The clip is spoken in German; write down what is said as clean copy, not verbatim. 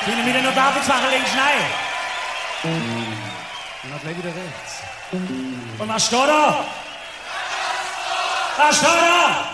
Können wir noch David machen, links rein? Und dann gleich wieder rechts. Und was steht da? Was steht da?